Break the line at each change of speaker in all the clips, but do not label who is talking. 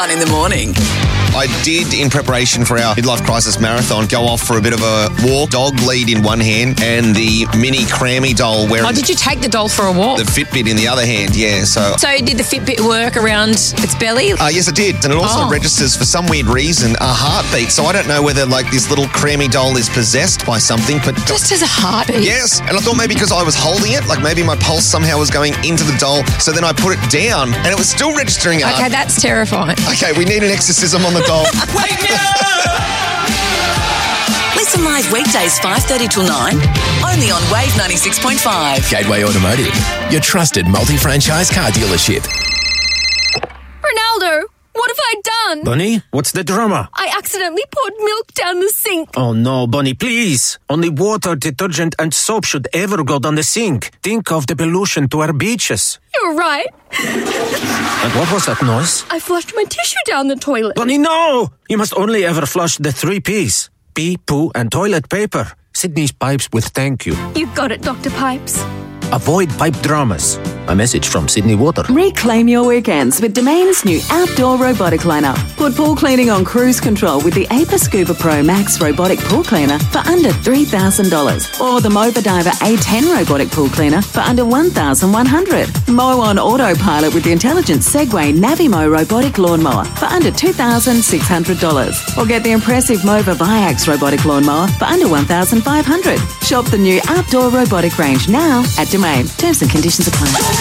In the morning.
I did, in preparation for our midlife crisis marathon, go off for a bit of a walk, dog lead in one hand and the mini Crammy doll wearing...
Oh, did you take the doll for a walk?
The Fitbit in the other hand, yeah. So
did the Fitbit work around its belly?
Yes, it did. And it also registers, for some weird reason, a heartbeat. So I don't know whether, this little Crammy doll is possessed by something, but...
Just as a heartbeat?
Yes. And I thought maybe because I was holding it, maybe my pulse somehow was going into the doll. So then I put it down and it was still registering.
Okay, that's terrifying.
Okay, we need an exorcism on the doll.
Wake me up!
Listen live weekdays 5:30 till 9, only on Wave 96.5.
Gateway Automotive, your trusted multi-franchise car dealership.
Ronaldo, what have I done?
Bunny, what's the drama?
I accidentally poured milk down the sink.
Oh no, Bunny, please. Only water, detergent and soap should ever go down the sink. Think of the pollution to our beaches.
You're right.
And what was that noise?
I flushed my tissue down the toilet.
Bunny, no! You must only ever flush the 3 Ps. Pee, poo and toilet paper. Sydney's Pipes with thank you.
You got it, Dr. Pipes.
Avoid pipe dramas. A message from Sydney Water.
Reclaim your weekends with Domain's new outdoor robotic liner. Put pool cleaning on cruise control with the Aper Scuba Pro Max robotic pool cleaner for under $3,000. Or the Mover Diver A10 robotic pool cleaner for under $1,100. Mow on autopilot with the intelligent Segway Navimo robotic lawnmower for under $2,600. Or get the impressive Mover Viax robotic lawnmower for under $1,500. Shop the new outdoor robotic range now at Domain. Terms and conditions apply.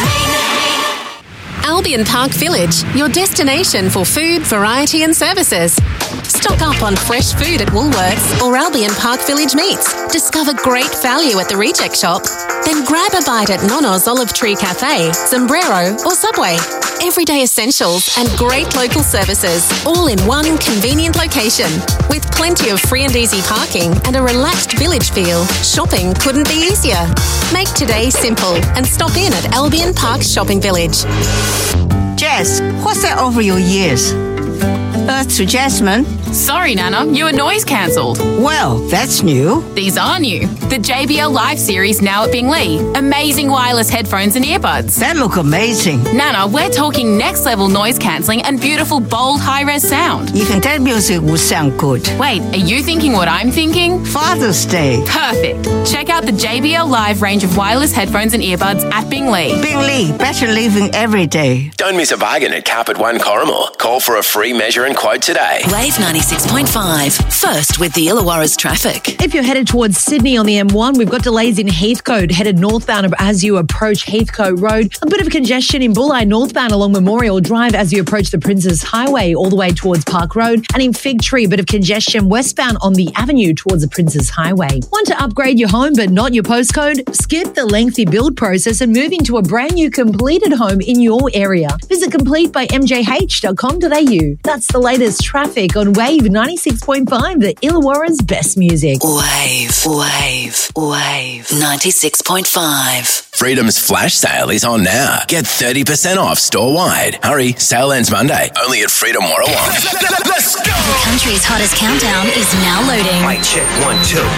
Albion Park Village, your destination for food, variety and services. Stock up on fresh food at Woolworths or Albion Park Village Meats. Discover great value at the Reject Shop. Then grab a bite at Nono's Olive Tree Cafe, Sombrero or Subway. Everyday essentials and great local services, all in one convenient location. With plenty of free and easy parking and a relaxed village feel, shopping couldn't be easier. Make today simple and stop in at Albion Park Shopping Village.
Jess, what's that over your ears? Earth to Jasmine.
Sorry, Nana, your noise cancelled.
Well, that's new.
These are new. The JBL Live series now at Bingley. Amazing wireless headphones and earbuds.
That look amazing.
Nana, we're talking next level noise cancelling and beautiful, bold, high-res sound.
Even that music will sound good.
Wait, are you thinking what I'm thinking?
Father's Day.
Perfect. Check out the JBL Live range of wireless headphones and earbuds at Bingley.
Bingley, better living every day.
Don't miss a bargain at Carpet One Corrimore. Call for a free measure and quote today.
Wave 96.5. First with the Illawarra's traffic.
If you're headed towards Sydney on the M1, we've got delays in Heathcote, headed northbound as you approach Heathcote Road. A bit of congestion in Bulli northbound along Memorial Drive as you approach the Princes Highway all the way towards Park Road. And in Fig Tree, a bit of congestion westbound on the Avenue towards the Princes Highway. Want to upgrade your home but not your postcode? Skip the lengthy build process and move into a brand new completed home in your area. Visit completebymjh.com.au. That's the latest traffic on Wave 96.5, the Illawarra's best music.
Wave 96.5.
Freedom's flash sale is on now. Get 30% off store-wide. Hurry, sale ends Monday, only at Freedom Warrawong.
Let's go! The country's hottest countdown is now loading.
Mic check 1 2.